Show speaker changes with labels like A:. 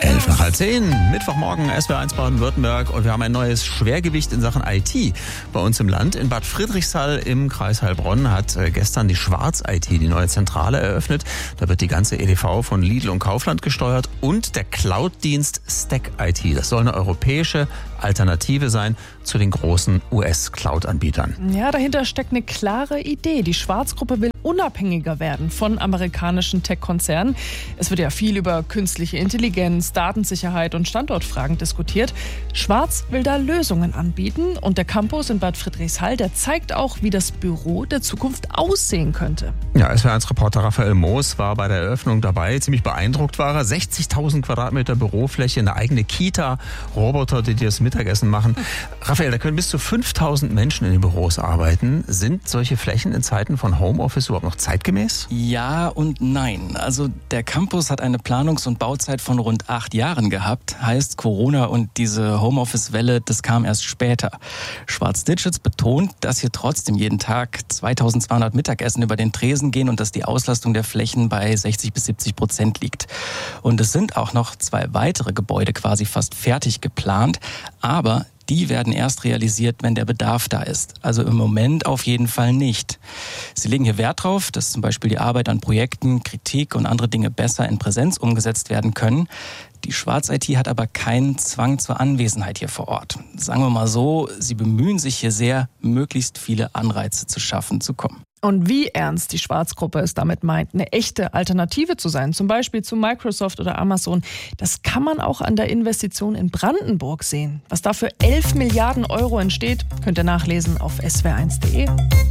A: 11:10, Mittwochmorgen, SWR1 Baden-Württemberg, und wir haben ein neues Schwergewicht in Sachen IT bei uns im Land. In Bad Friedrichshall im Kreis Heilbronn hat gestern die Schwarz-IT die neue Zentrale eröffnet. Da wird die ganze EDV von Lidl und Kaufland gesteuert und der Cloud-Dienst Stack IT. Das soll eine europäische Alternative sein zu den großen US-Cloud-Anbietern.
B: Ja, dahinter steckt eine klare Idee. Die Schwarz-Gruppe will unabhängiger werden von amerikanischen Tech-Konzernen. Es wird ja viel über künstliche Intelligenz, Datensicherheit und Standortfragen diskutiert. Schwarz will da Lösungen anbieten und der Campus in Bad Friedrichshall, der zeigt auch, wie das Büro der Zukunft aussehen könnte.
A: Ja, SWR1-Reporter Raphael Moos war bei der Eröffnung dabei. Ziemlich beeindruckt war er. 60.000 Quadratmeter Bürofläche, eine eigene Kita, Roboter, die dir das Mittagessen machen. Raphael, da können bis zu 5.000 Menschen in den Büros arbeiten. Sind solche Flächen in Zeiten von Homeoffice überhaupt noch zeitgemäß?
C: Ja und nein. Also der Campus hat eine Planungs- und Bauzeit von rund 8 Jahren gehabt. Heißt, Corona und diese Homeoffice-Welle, das kam erst später. Schwarz Digits betont, dass hier trotzdem jeden Tag 2.200 Mittagessen über den Tresen gehen und dass die Auslastung der Flächen bei 60-70% liegt. Und es sind auch noch 2 weitere Gebäude quasi fast fertig geplant, aber die werden erst realisiert, wenn der Bedarf da ist. Also im Moment auf jeden Fall nicht. Sie legen hier Wert drauf, dass zum Beispiel die Arbeit an Projekten, Kritik und andere Dinge besser in Präsenz umgesetzt werden können. Die Schwarz-IT hat aber keinen Zwang zur Anwesenheit hier vor Ort. Sagen wir mal so, sie bemühen sich hier sehr, möglichst viele Anreize zu schaffen, zu kommen.
B: Und wie ernst die Schwarz-Gruppe es damit meint, eine echte Alternative zu sein, zum Beispiel zu Microsoft oder Amazon, das kann man auch an der Investition in Brandenburg sehen. Was da für 11 Milliarden Euro entsteht, könnt ihr nachlesen auf swr1.de.